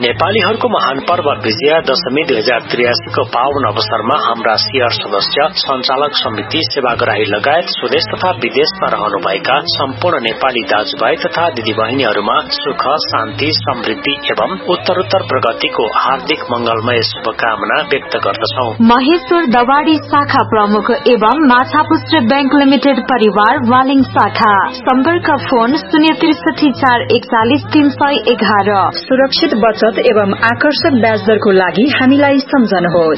नेपालीहरूको महान पर्व विजया दशमी 2083 को पावन अवसरमा हाम्रा सिआर सदस्य, सञ्चालक समिति, सेवाग्राही लगायत स्वदेश तथा विदेशमा रहनुभएका सम्पूर्ण नेपाली दाजुभाइ तथा दिदीबहिनीहरूमा सुख, शान्ति, समृद्धि एवं उत्तरोत्तर प्रगतिको हार्दिक मंगलमय शुभकामना व्यक्त गर्दछौ। महेश्वर दवाडी शाखा प्रमुख एवं माछापुत्र बैंक लिमिटेड परिवार वालिङ शाखा। सम्पर्क फोन 063 441 311। सुरक्षित बचत एवं आकर्षक ब्याज दरको लागि हामीलाई सम्झनुहोस्